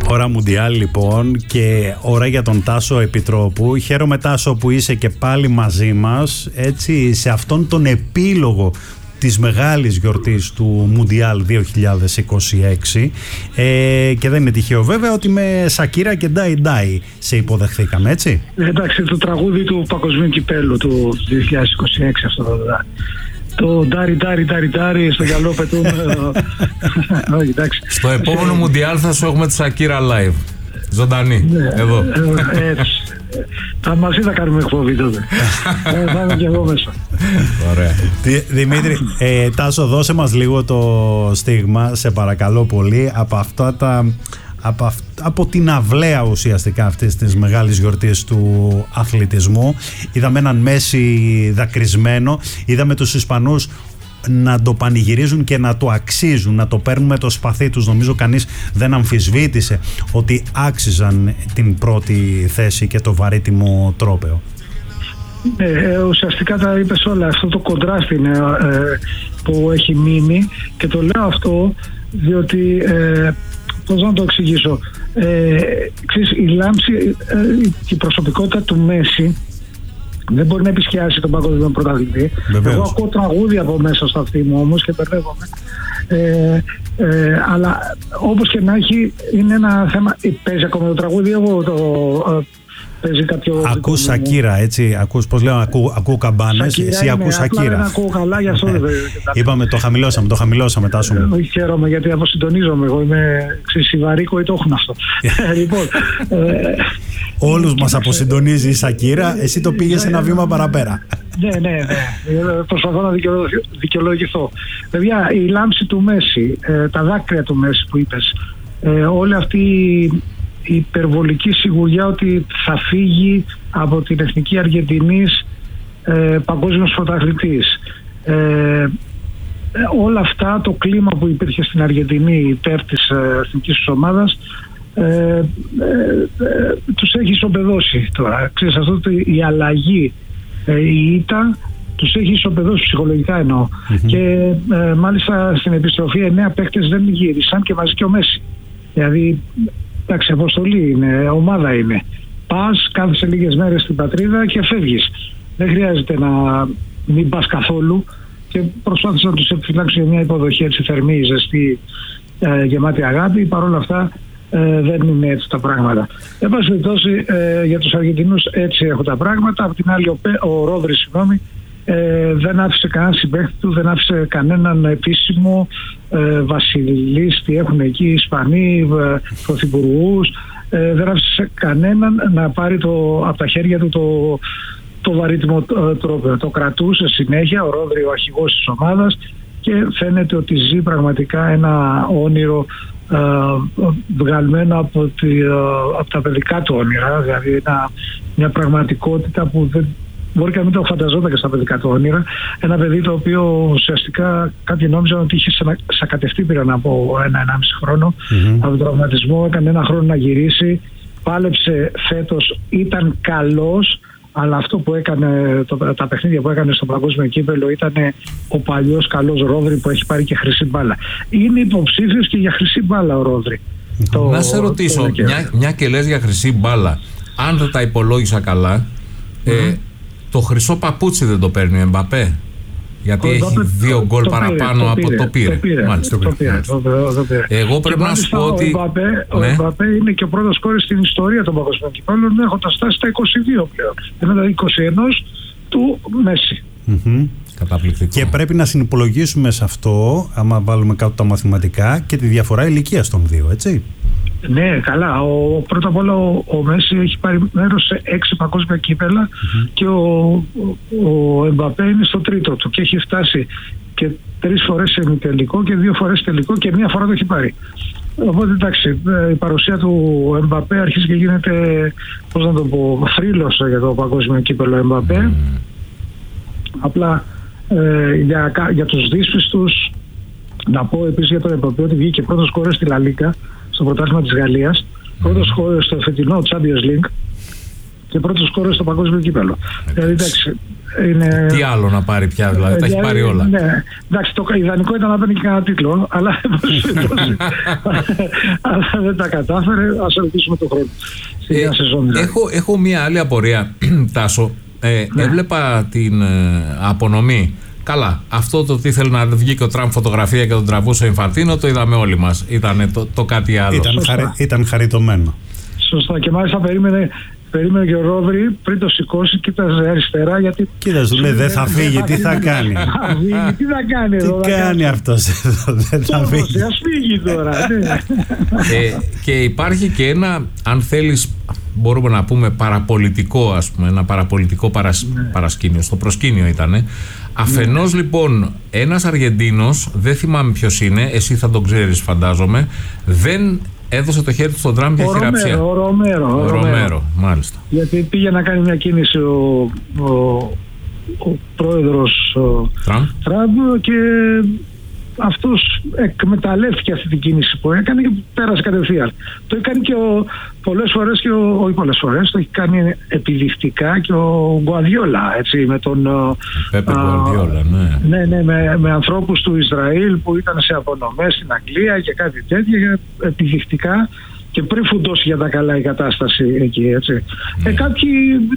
Ώρα Μουντιάλ λοιπόν και ώρα για τον Τάσο Επιτρόπου. Χαίρομαι Τάσο που είσαι και πάλι μαζί μας, έτσι, σε αυτόν τον επίλογο της μεγάλης γιορτής του Μουντιάλ 2026 και δεν είναι τυχαίο βέβαια ότι με Σακύρα και Ντάι Ντάι σε υποδεχθήκαμε, έτσι. Εντάξει, το τραγούδι του Παγκοσμίου Κυπέλλου του 2026 αυτό εδώ. Το ντάρι στο γυαλό πετούν. Όχι, εντάξει. Στο επόμενο Μουντιάλ θα σου έχουμε τη Σακύρα live. Ζωντανή, εδώ. Έτσι. Μαζί θα κάνουμε εκπομπή τότε. Θα είμαι και εγώ μέσα. Ωραία. Δημήτρη, Τάσο, δώσε μας λίγο το στίγμα, σε παρακαλώ πολύ, από αυτά τα... από την αυλαία ουσιαστικά αυτής της μεγάλης γιορτής του αθλητισμού. Είδαμε έναν Μέση δακρυσμένο, είδαμε τους Ισπανούς να το πανηγυρίζουν και να το αξίζουν, να το παίρνουν με το σπαθί τους. Νομίζω κανείς δεν αμφισβήτησε ότι άξιζαν την πρώτη θέση και το βαρύτιμο τρόπαιο. Ουσιαστικά τα είπες όλα. Αυτό το κοντράστι είναι που έχει μείνει, και το λέω αυτό διότι πώς να το εξηγήσω, ξέρεις, η λάμψη και η προσωπικότητα του Μέση δεν μπορεί να επισκιάσει τον παγκόσμιο πρωταθλητή. Εγώ ακούω τραγούδια από μέσα στο αυτί μου όμως και μπερδεύομαι. Αλλά όπως και να έχει, είναι ένα θέμα. Παίζει ακόμα το τραγούδι, εγώ παίζει κάποιο. Ακούς Σακύρα, έτσι. Ακούς, πώς λέω, ακούω καμπάνες. Εσύ ακούς Σακύρα. Δεν ακούω καλά, γι' αυτό δεν. Είπαμε, το χαμηλώσαμε, Τάσο μου. Όχι, χαίρομαι γιατί αποσυντονίζομαι. Εγώ είμαι ξεσιβαρίκο ή το έχουν αυτό. Λοιπόν. Όλους μας αποσυντονίζει η Σακύρα, εσύ το πήγες ένα βήμα παραπέρα. Ναι. Προσπαθώ να δικαιολογηθώ. Παιδιά, η λάμψη του Μέση, τα δάκρυα του Μέση που είπες, όλη αυτή η υπερβολική σιγουριά ότι θα φύγει από την Εθνική Αργεντινής παγκόσμιος πρωταθλητής, όλα αυτά, το κλίμα που υπήρχε στην Αργεντινή υπέρ της εθνικής τους ομάδας, τους έχει ισοπεδώσει τώρα. Ξέρεις, αυτό η αλλαγή, η ήττα τους έχει ισοπεδώσει ψυχολογικά εννοώ. Και μάλιστα στην επιστροφή 9 παίκτες δεν γύρισαν και μαζί και ο Μέση. Δηλαδή, εντάξει, αποστολή είναι, ομάδα είναι. Πας, κάθεσαι λίγες μέρες στην πατρίδα και φεύγεις. Δεν χρειάζεται να μην πας καθόλου, και προσπάθησα να τους επιφυλάξω για μια υποδοχή έτσι θερμή, ζεστή, γεμάτη αγάπη. Παρ' όλα αυτά δεν είναι έτσι τα πράγματα. Εν πάση περιπτώσει, για τους Αργεντινούς έτσι έχουν τα πράγματα. Απ' την άλλη ο Ρόδρης, δεν άφησε κανέναν συμπαίχτη του, δεν άφησε κανέναν επίσημο βασιλίστη, έχουν εκεί οι Ισπανοί πρωθυπουργούς, δεν άφησε κανέναν να πάρει από τα χέρια του το βαρύτιμο τρόπο. Το κρατούσε συνέχεια ο Ρόδρη, ο αρχηγός της ομάδας, και φαίνεται ότι ζει πραγματικά ένα όνειρο βγαλμένο από τα παιδικά του όνειρα, δηλαδή μια πραγματικότητα που δεν μπορεί και να μην το φανταζόταν και στα παιδικά του όνειρα. Ένα παιδί το οποίο ουσιαστικά κάποιοι νόμιζαν ότι είχε σακατευτεί πήραν από 1-1,5 χρόνο από τον τραυματισμό, έκανε ένα χρόνο να γυρίσει, πάλεψε φέτος, ήταν καλός, αλλά αυτό που έκανε, τα παιχνίδια που έκανε στο παγκόσμιο κύπελλο, ήταν ο παλιός καλός Ρόδρη που έχει πάρει και χρυσή μπάλα. Είναι υποψήφιος και για χρυσή μπάλα ο Ρόδρη. Να σε ρωτήσω, μια και λες για χρυσή μπάλα, αν δεν τα υπολόγισα καλά, το χρυσό παπούτσι δεν το παίρνει ο Εμπαπέ? Γιατί έχει 2 γκολ παραπάνω από το πήρε. Μάλιστα, το πήρε. Εγώ πρέπει να σου πω ότι ο Εμπαπέ είναι και ο πρώτος σκόρερ στην ιστορία των παγκοσμίων κυπέλλων, έχοντας φτάσει στα 22 πλέον. Δηλαδή 21 του Μέση. Καταπληκτικό. Και πρέπει να συνυπολογίσουμε σε αυτό, άμα βάλουμε κάτω τα μαθηματικά, και τη διαφορά ηλικίας των δύο, έτσι. Ναι, καλά. Πρώτα απ' όλα ο Μέση έχει πάρει μέρος σε 6 παγκόσμια κύπελλα και ο Εμπαπέ είναι στο τρίτο του και έχει φτάσει και 3 φορές σε ημιτελικό και 2 φορές τελικό και 1 φορά το έχει πάρει. Οπότε εντάξει, η παρουσία του Εμπαπέ αρχίζει και γίνεται, πώς να το πω, θρύλος για το παγκόσμιο κύπελλο Εμπαπέ. Απλά για τους δύσπιστους να πω επίσης για τον Εμπαπέ ότι βγήκε πρώτος σκόρερ στη Λα Λίγκα, στο πρωτάθλημα της Γαλλίας, πρώτος σκόρερ στο φετινό Champions League, και πρώτος σκόρερ στο παγκόσμιο κύπελλο. Δηλαδή, εντάξει, τι άλλο να πάρει πια, δηλαδή, τα έχει πάρει όλα. Ναι, εντάξει, το ιδανικό ήταν να παίρνει και κανένα τίτλο, αλλά δεν τα κατάφερε. Ας ελπίσουμε τον χρόνο. Έχω μία άλλη απορία, Τάσο. Έβλεπα την απονομή. Καλά, αυτό το ότι ήθελε να βγει και ο Τραμπ φωτογραφία και τον τραβούσε ο Ινφαντίνο, το είδαμε όλοι μας. Ήταν το κάτι άλλο. Ήταν χαριτωμένο. Σωστά, και μάλιστα περίμενε και ο Ρόβρι πριν το σηκώσει, κοίταζε αριστερά. Γιατί κοίταζε, λέει, δεν θα φύγει, τι θα κάνει. Τι θα κάνει εδώ. Τι κάνει αυτός εδώ, δεν θα φύγει. Ας φύγει τώρα. Και υπάρχει και ένα, αν θέλεις, μπορούμε να πούμε παραπολιτικό, ας πούμε, ένα παραπολιτικό παρασκήνιο. Στο προσκήνιο ήτανε. Αφενός λοιπόν ένας Αργεντίνος, δεν θυμάμαι ποιος είναι, εσύ θα τον ξέρεις φαντάζομαι, δεν έδωσε το χέρι του στον Τραμπ για χειραψία. Ο Ρομέρο, μάλιστα. Γιατί πήγε να κάνει μια κίνηση ο πρόεδρος Τραμπ και αυτός εκμεταλλεύτηκε αυτή την κίνηση που έκανε και πέρασε κατευθείαν. Το έκανε και πολλές φορές και όχι πολλές φορές, το έχει κάνει επιδεικτικά και ο Γκουαρδιόλα, έτσι, με τον Πέπε Γκουαρδιόλα, ναι. Ναι, με ανθρώπους του Ισραήλ που ήταν σε απονομές στην Αγγλία και κάτι τέτοια, επιδεικτικά, και πριν φουντώσει για τα καλά η κατάσταση εκεί, έτσι. Κάποιοι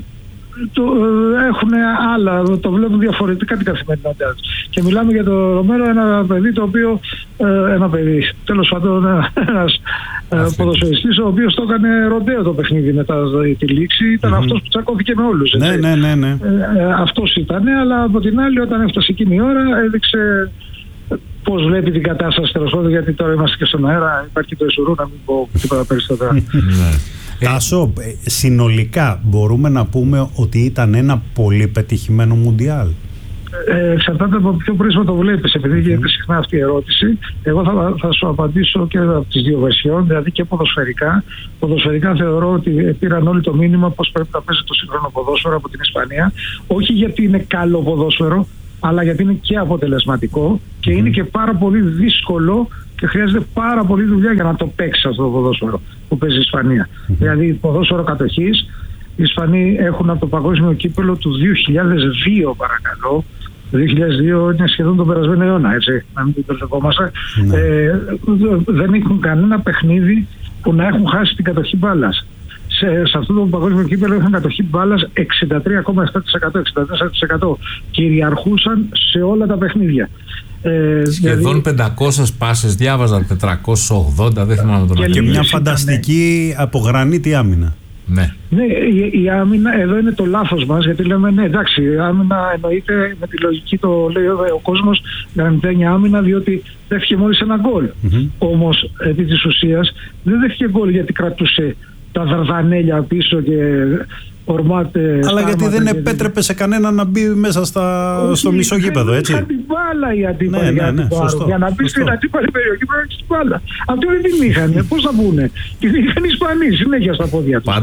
έχουν άλλα, το βλέπουν διαφορετικά την καθημερινότητά τους. Και μιλάμε για τον Ρομέρο, ένα παιδί το οποίο, τέλος πάντων ένας ποδοσφαιριστής ο οποίος το έκανε ροντέο το παιχνίδι μετά τη λήξη, ήταν αυτός που τσακώθηκε με όλους. Ναι. Αυτός ήταν, αλλά από την άλλη όταν έφτασε εκείνη η ώρα έδειξε πώς βλέπει την κατάσταση, τέλος πάντων, γιατί τώρα είμαστε και στον αέρα, υπάρχει το Ισουρού, να μην πω τίποτα περισσότερα. Τάσο, συνολικά μπορούμε να πούμε ότι ήταν ένα πολύ πετυχημένο Μουντιάλ. Εξαρτάται από ποιο πρίσμα το βλέπεις, επειδή γίνεται συχνά αυτή η ερώτηση. Εγώ θα σου απαντήσω και από τις δύο βερσιόν, δηλαδή και ποδοσφαιρικά. Ποδοσφαιρικά θεωρώ ότι πήραν όλοι το μήνυμα πώς πρέπει να παίζει το σύγχρονο ποδόσφαιρο από την Ισπανία. Όχι γιατί είναι καλό ποδόσφαιρο, αλλά γιατί είναι και αποτελεσματικό και είναι και πάρα πολύ δύσκολο και χρειάζεται πάρα πολύ δουλειά για να το παίξει αυτό το ποδόσφαιρο που παίζει η Ισπανία. Δηλαδή, ποδόσφαιρο κατοχής, οι Ισπανοί έχουν από το παγκόσμιο κύπελλο του 2002, παρακαλώ. Το 2002 είναι σχεδόν τον περασμένο αιώνα, έτσι, να μην την μπερδευόμαστε. Δεν έχουν κανένα παιχνίδι που να έχουν χάσει την κατοχή μπάλας. Σε αυτό το παγκόσμιο κύπελλο είχαν κατοχή μπάλας 63,7%, 64%. Κυριαρχούσαν σε όλα τα παιχνίδια. Σχεδόν 500 πάσες διάβαζαν, 480, δεν θυμάμαι τον αριθμό. Και μια φανταστική από γρανίτη άμυνα. Ναι, η άμυνα εδώ είναι το λάθος μας, γιατί λέμε ναι, εντάξει, η άμυνα εννοείται με τη λογική, το λέει ο κόσμος, γρανιτένια άμυνα, διότι δέχτηκε μόλις ένα γκολ. Όμως επί της ουσίας δεν δέχτηκε γκολ γιατί κρατούσε τα δαρδανέλια πίσω και ορμάται. Αλλά γιατί δεν επέτρεπε σε κανένα να μπει μέσα στο μισό γήπεδο, έτσι. Είχαν την μπάλα οι αντίπαλοι για να μπει στην αντίπαλη περιοχή πρέπει να έχεις την μπάλα. Αυτοί δεν την είχαν. Πώς θα μπουνε. Την είχαν οι Ισπανοί συνέχεια στα πόδια τους.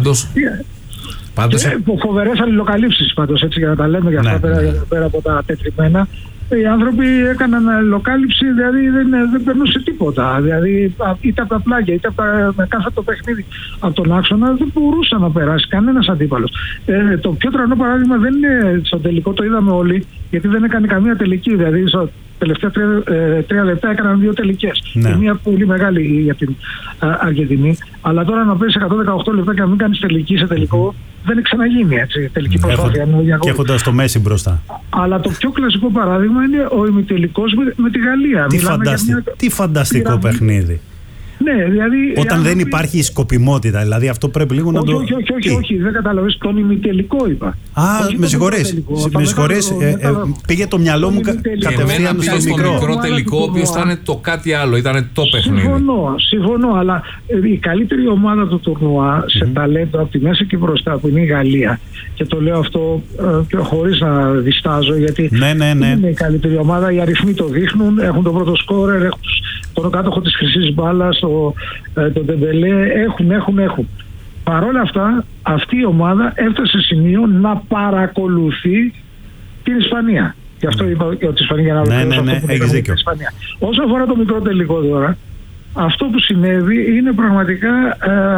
Πάντως. Φοβερές αλληλοκαλύψεις πάντως, έτσι, για να τα λέμε για αυτά πέρα από τα τετριμένα. Οι άνθρωποι έκαναν αλληλοκάλυψη, δηλαδή δεν περνούσε τίποτα. Δηλαδή είτε από τα πλάγια είτε με κάθε το παιχνίδι από τον άξονα δεν μπορούσε να περάσει κανένας αντίπαλος. Το πιο τρανό παράδειγμα δεν είναι στο τελικό, το είδαμε όλοι, γιατί δεν έκανε καμία τελική. Δηλαδή στα τελευταία 3 λεπτά έκαναν 2 τελικές. Μία πολύ μεγάλη για την Αργεντινή. Αλλά τώρα να παίζει 118 λεπτά και να μην κάνει τελική σε τελικό. Δεν έχει ξαναγίνει, έτσι, τελική προσπάθεια. Και έχοντας το Μέση μπροστά. Αλλά το πιο κλασικό παράδειγμα είναι ο ημιτελικός με τη Γαλλία. Τι φανταστικό παιχνίδι. Ναι, δηλαδή, όταν δεν υπάρχει σκοπιμότητα, δηλαδή αυτό πρέπει λίγο να το... Όχι, δεν καταλαβαίνεις, τον ημιτελικό είπα. Με συγχωρείς, πήγε το μυαλό μου κατευθείαν στο μικρό τελικό, ο οποίος ήταν το κάτι άλλο, ήταν το παιχνίδι. Συμφωνώ, αλλά η καλύτερη ομάδα του τουρνουά σε ταλέντο από τη μέση και μπροστά, που είναι η Γαλλία, και το λέω αυτό χωρίς να διστάζω, γιατί είναι η καλύτερη ομάδα, οι αριθμοί το δείχνουν, έχουν τον πρώτο σκόρερ, έχουν τον κάτοχο της χρυσής μπάλας, τον Ντεμπελέ, έχουν. Παρ' όλα αυτά, αυτή η ομάδα έφτασε σε σημείο να παρακολουθεί την Ισπανία. Γι' αυτό είπα ότι η Ισπανία για να ολοκληρώσω την Ισπανία. Όσο αφορά το μικρό τελικό τώρα, αυτό που συνέβη είναι πραγματικά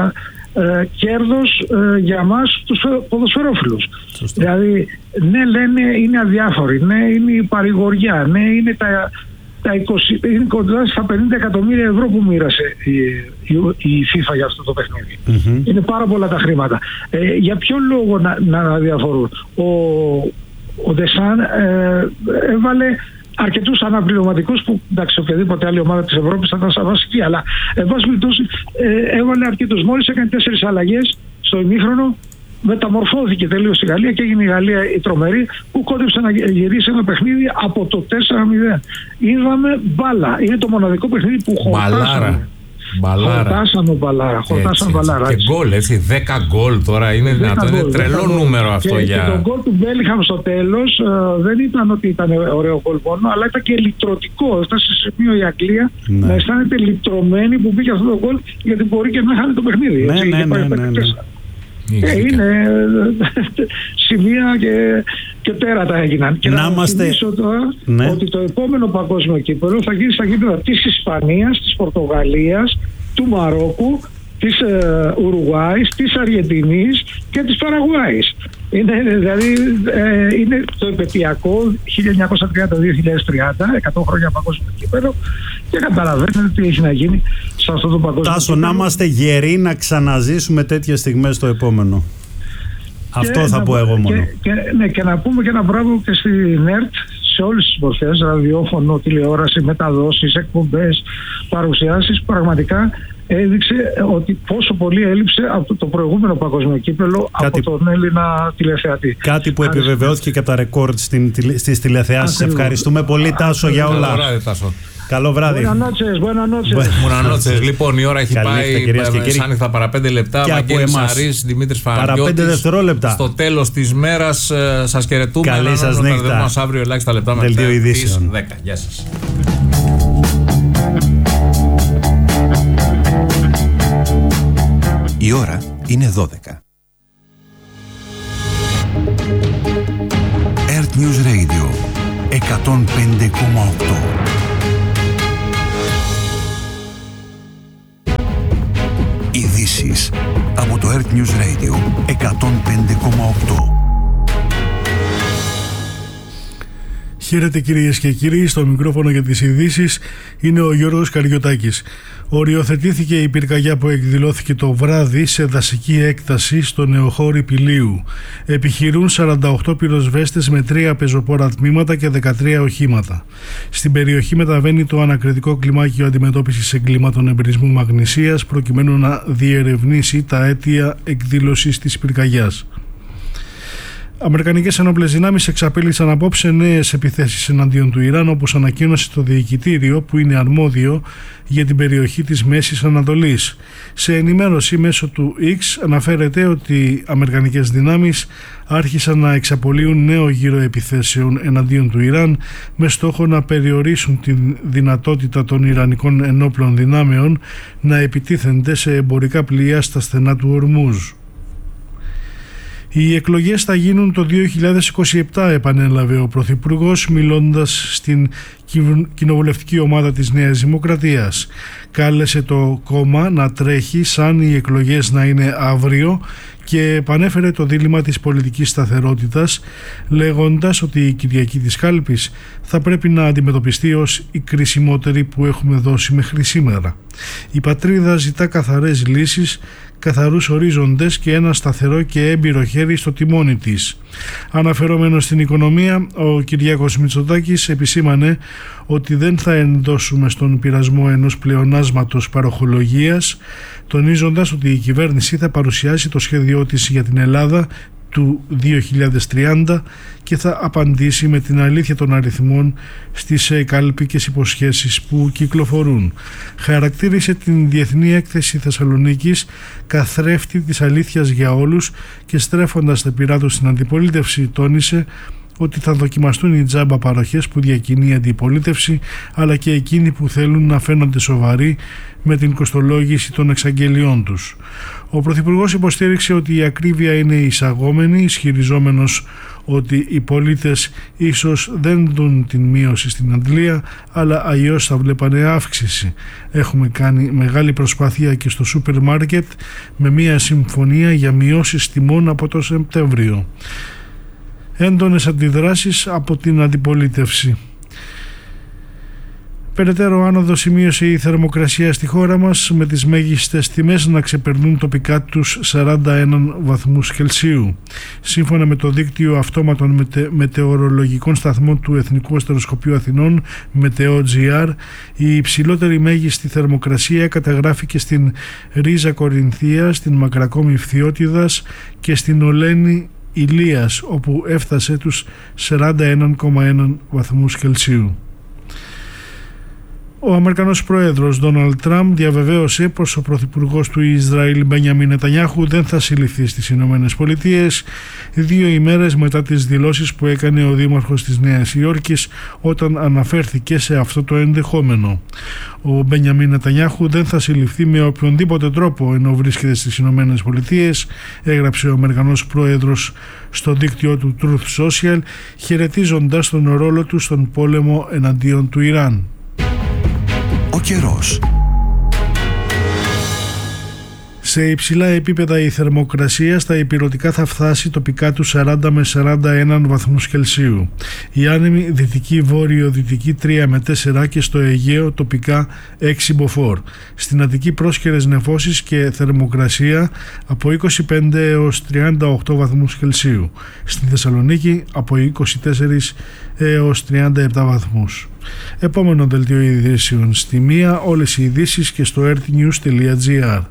κέρδος για μας τους ποδοσφαιρόφιλους. Δηλαδή, ναι, λένε είναι αδιάφοροι, ναι, είναι η παρηγοριά, ναι, είναι είναι κοντά στα 50 εκατομμύρια ευρώ που μοίρασε η FIFA για αυτό το παιχνίδι. Είναι πάρα πολλά τα χρήματα. Για ποιο λόγο να διαφορούν? Ο Ντεσάν έβαλε αρκετούς αναπληρωματικούς που, εντάξει, οποιαδήποτε άλλη ομάδα της Ευρώπης θα ήταν σαν βασική, αλλά εν πάση περιπτώσει έβαλε αρκετούς. Μόλις έκανε 4 αλλαγές στο ημίχρονο, μεταμορφώθηκε τελείως στη Γαλλία και έγινε η Γαλλία η τρομερή που κόντεψε να γυρίσει ένα παιχνίδι από το 4-0. Είδαμε μπάλα. Είναι το μοναδικό παιχνίδι που χορτάσαμε. Χορτάσαμε μπαλάρα. Και γκολ, έτσι, 10 γκολ τώρα είναι δυνατό. Είναι τρελό νούμερο αυτό. Και το γκολ του Μπέλιγχαμ στο τέλος δεν ήταν ότι ήταν ωραίο γκολ μόνο, αλλά ήταν και λυτρωτικό. Έφτασε σε σημείο η Αγγλία να αισθάνεται λυτρωμένη που πήγε αυτό το γκολ, γιατί μπορεί και να χάνει το παιχνίδι. Είναι σημεία και τέρατα έγιναν. Και να θυμίσω τώρα ότι το επόμενο παγκόσμιο κύπελλο θα γίνει στα γήπεδα της Ισπανίας, της Πορτογαλίας, του Μαρόκου, της Ουρουγουάης, της Αργεντινής και της Παραγουάης. Είναι το επαιτειακό 1930-2030, 100 χρόνια παγκόσμιο κύπελλο, και καταλαβαίνετε τι έχει να γίνει σε αυτό το παγκόσμιο. Τάσο, να είμαστε γεροί να ξαναζήσουμε τέτοιες στιγμές στο επόμενο. Αυτό θα πω εγώ μόνο. Και να πούμε και ένα μπράβο και στην ΕΡΤ, σε όλες τις μορφές, ραδιόφωνο, τηλεόραση, μεταδόσεις, εκπομπές, παρουσιάσεις. Πραγματικά έδειξε ότι πόσο πολύ έλειψε από το προηγούμενο παγκόσμιο κύπελλο από τον Έλληνα τηλεθεατή. Κάτι που επιβεβαιώθηκε και από τα ρεκόρντ στις τηλεθεάσεις. Ευχαριστούμε πολύ, Τάσο, για όλα. Καλό βράδυ. Buenas noches. Λοιπόν, η ώρα έχει πάει. Σαν θα παρά 5 λεπτά. Βαγγέλης Σαρής, Δημήτρης Παναγιώτης. Παρά 5 δευτερόλεπτα. Στο τέλος της μέρας σας χαιρετούμε. Καλή σας νύχτα. Μας αύριο ελάχιστα λεπτά με τις 10. Γεια σας. Η ώρα είναι 12. Earth News Radio 105,8. Ειδήσεις από το Earth News Radio 105,8. Χαίρετε κυρίες και κύριοι, στο μικρόφωνο για τις ειδήσεις είναι ο Γιώργος Καριωτάκης. Οριοθετήθηκε η πυρκαγιά που εκδηλώθηκε το βράδυ σε δασική έκταση στο νεοχώρι Πηλίου. Επιχειρούν 48 πυροσβέστες με 3 πεζοπόρα τμήματα και 13 οχήματα. Στην περιοχή μεταβαίνει το ανακριτικό κλιμάκιο αντιμετώπισης εγκλήματων εμπρισμού μαγνησίας προκειμένου να διερευνήσει τα αίτια εκδήλωσης της πυρκαγιάς. Αμερικανικές ενόπλες δυνάμεις εξαπέλυσαν απόψε νέες επιθέσεις εναντίον του Ιράν, όπως ανακοίνωσε το διοικητήριο που είναι αρμόδιο για την περιοχή της Μέσης Ανατολής. Σε ενημέρωση μέσω του X αναφέρεται ότι αμερικανικές δυνάμεις άρχισαν να εξαπολύουν νέο γύρο επιθέσεων εναντίον του Ιράν με στόχο να περιορίσουν τη δυνατότητα των Ιρανικών ενόπλων δυνάμεων να επιτίθενται σε εμπορικά πλοία στα στενά του Ορμούζ. Οι εκλογές θα γίνουν το 2027, επανέλαβε ο Πρωθυπουργός μιλώντας στην κοινοβουλευτική ομάδα της Νέας Δημοκρατίας. Κάλεσε το κόμμα να τρέχει σαν οι εκλογές να είναι αύριο και επανέφερε το δίλημμα της πολιτικής σταθερότητας, λέγοντας ότι η Κυριακή της Κάλπης θα πρέπει να αντιμετωπιστεί ως η κρισιμότερη που έχουμε δώσει μέχρι σήμερα. Η πατρίδα ζητά καθαρές λύσεις, καθαρούς ορίζοντες και ένα σταθερό και έμπειρο χέρι στο τιμόνι της. Αναφερόμενος στην οικονομία, ο Κυριάκος Μητσοτάκης επισήμανε ότι δεν θα ενδώσουμε στον πειρασμό ενός πλεονάσματος παροχολογίας, τονίζοντας ότι η κυβέρνηση θα παρουσιάσει το σχέδιό της για την Ελλάδα του 2030 και θα απαντήσει με την αλήθεια των αριθμών στις κάλπικες υποσχέσεις που κυκλοφορούν. Χαρακτήρισε την Διεθνή Έκθεση Θεσσαλονίκης καθρέφτη της αλήθειας για όλους και στρέφοντας τα πειρά του στην αντιπολίτευση τόνισε ότι θα δοκιμαστούν οι τζάμπα παροχές που διακινεί η αντιπολίτευση, αλλά και εκείνοι που θέλουν να φαίνονται σοβαροί με την κοστολόγηση των εξαγγελιών τους. Ο Πρωθυπουργός υποστήριξε ότι η ακρίβεια είναι εισαγόμενη, ισχυριζόμενος ότι οι πολίτες ίσως δεν δουν την μείωση στην αντλία, αλλά αλλιώς θα βλέπανε αύξηση. Έχουμε κάνει μεγάλη προσπάθεια και στο σούπερ μάρκετ με μια συμφωνία για μειώσεις τιμών από το Σεπτέμβριο. Έντονες αντιδράσεις από την αντιπολίτευση. Περαιτέρω άνοδο σημείωσε η θερμοκρασία στη χώρα μας, με τις μέγιστες τιμές να ξεπερνούν τοπικά τους 41 βαθμούς Κελσίου. Σύμφωνα με το δίκτυο αυτόματων μετεωρολογικών σταθμών του Εθνικού Αστεροσκοπείου Αθηνών, Μετεό.gr, η υψηλότερη μέγιστη θερμοκρασία καταγράφηκε στην Ρίζα Κορινθία, στην Μακρακόμη Φθιώτιδας και στην Ολένη Ηλίας, όπου έφτασε τους 41,1 βαθμούς Κελσίου. Ο Αμερικανός πρόεδρος Ντόναλντ Τραμπ διαβεβαίωσε πως ο πρωθυπουργός του Ισραήλ Μπενιαμίν Νετανιάχου δεν θα συλληφθεί στις Ηνωμένες Πολιτείες, 2 ημέρες μετά τις δηλώσεις που έκανε ο δήμαρχος της Νέας Υόρκης όταν αναφέρθηκε σε αυτό το ενδεχόμενο. Ο Μπενιαμίν Νετανιάχου δεν θα συλληφθεί με οποιονδήποτε τρόπο ενώ βρίσκεται στις Ηνωμένες Πολιτείες, έγραψε ο Αμερικανός πρόεδρος στο δίκτυο του Truth Social, χαιρετίζοντας τον ρόλο του στον πόλεμο εναντίον του Ιράν. Ο καιρός. Σε υψηλά επίπεδα η θερμοκρασία στα ηπειρωτικά θα φτάσει τοπικά του 40 με 41 βαθμούς Κελσίου. Η άνεμη δυτική βόρειο-δυτική 3 με 4 και στο Αιγαίο τοπικά 6 μποφόρ. Στην Αττική πρόσκαιρες νεφώσεις και θερμοκρασία από 25 έως 38 βαθμούς Κελσίου. Στην Θεσσαλονίκη από 24 έως 37 βαθμούς. Επόμενο δελτίο ειδήσεων στη 1, όλες οι ειδήσεις και στο earthnews.gr.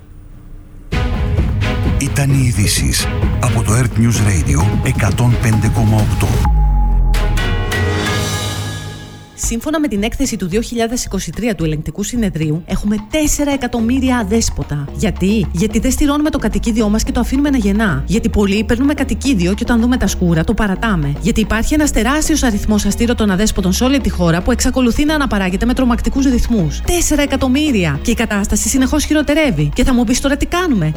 Ήταν οι ειδήσεις από το Earth News Radio 105,8. Σύμφωνα με την έκθεση του 2023 του Ελεγκτικού Συνεδρίου, έχουμε 4 εκατομμύρια αδέσποτα. Γιατί δεν στηρώνουμε το κατοικίδιό μας και το αφήνουμε να γεννά. Γιατί πολλοί παίρνουμε κατοικίδιο και όταν δούμε τα σκούρα το παρατάμε. Γιατί υπάρχει ένας τεράστιος αριθμός αστήρωτων αδέσποτων σε όλη τη χώρα που εξακολουθεί να αναπαράγεται με τρομακτικούς ρυθμούς. 4 εκατομμύρια! Και η κατάσταση συνεχώς χειροτερεύει. Και θα μου πεις τώρα τι κάνουμε?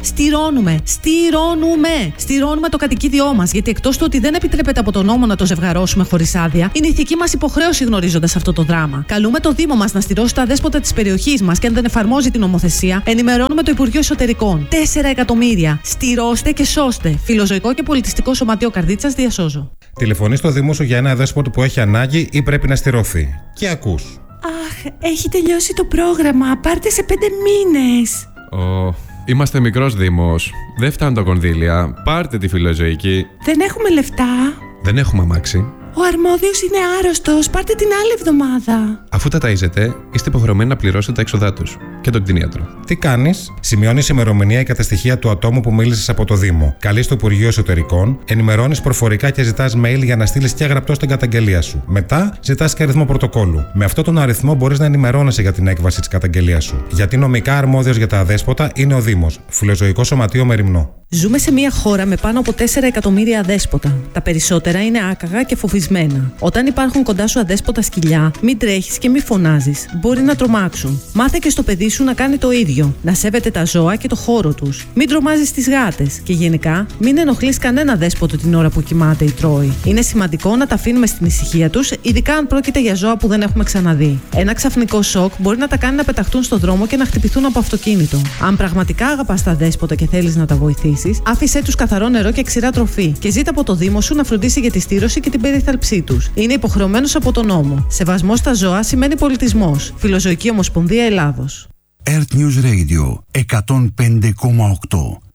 Στηρώνουμε το κατοικίδιό μας. Γιατί εκτός του ότι δεν επιτρέπεται από τον νόμο να το ζευγαρώσουμε χωρίς άδεια, είναι ηθική μας υποχρέωση γνωρίζοντας αυτό το δράμα. Καλούμε το Δήμο μας να στηρώσει τα αδέσποτα της περιοχής μας και αν δεν εφαρμόζει την νομοθεσία, ενημερώνουμε το Υπουργείο Εσωτερικών. 4 εκατομμύρια. Στηρώστε και σώστε. Φιλοζωικό και Πολιτιστικό Σωματείο Καρδίτσας, διασώζω. Τηλεφωνείς στο Δήμο σου για ένα αδέσποτο που έχει ανάγκη ή πρέπει να στηρωθεί. Και ακούς. Αχ, έχει τελειώσει το πρόγραμμα. Πάρτε σε 5 μήνες. Είμαστε μικρός Δήμος. Δεν φτάνουν τα κονδύλια. Πάρτε τη φιλοζωική. Δεν έχουμε λεφτά. Δεν έχουμε αμάξι. Ο αρμόδιος είναι άρρωστος. Πάρτε την άλλη εβδομάδα. Αφού τα ταΐζετε, είστε υποχρεωμένοι να πληρώσετε τα έξοδά τους και τον κτηνίατρο. Τι κάνεις? Σημειώνεις ημερομηνία και τα στοιχεία του ατόμου που μίλησες από το Δήμο. Καλείς το Υπουργείο Εσωτερικών, ενημερώνεις προφορικά και ζητάς mail για να στείλεις και γραπτό στην καταγγελία σου. Μετά ζητάς και αριθμό πρωτοκόλλου. Με αυτόν τον αριθμό μπορείς να ενημερώνεσαι για την έκβαση της καταγγελίας σου. Γιατί νομικά αρμόδιος για τα αδέσποτα είναι ο Δήμος. Φιλοζωικό Σωματείο Μεριμνό. Ζούμε σε μια χώρα με πάνω από 4 εκατομμύρια αδέσποτα. Τα περισσότερα είναι άκαγα και φοβισμένα. Όταν υπάρχουν κοντά σου αδέσποτα σκυλιά, μην τρέχεις και μην φωνάζεις. Μπορεί να τρομάξουν. Μάθε και στο παιδί σου να κάνει το ίδιο. Να σέβεται τα ζώα και το χώρο τους. Μην τρομάζεις τις γάτες. Και γενικά, μην ενοχλείς κανένα δέσποτο την ώρα που κοιμάται ή τρώει. Είναι σημαντικό να τα αφήνουμε στην ησυχία τους, ειδικά αν πρόκειται για ζώα που δεν έχουμε ξαναδεί. Ένα ξαφνικό σοκ μπορεί να τα κάνει να πεταχτούν στον δρόμο και να χτυπηθούν από αυτοκίνητο. Αν πραγματικά αγαπάς τα δέσποτα και θέλεις να τα βοηθήσεις, άφησέ τους καθαρό νερό και ξηρά τροφή και ζήτα από το Δήμο σου να φροντίσει για τη στήρωση και την περιθάλψή τους. Είναι υποχρεωμένος από τον νόμο. Σεβασμός στα ζώα σημαίνει πολιτισμός. Φιλοζωική Ομοσπονδία Ελλάδος. Earth News Radio 105,8.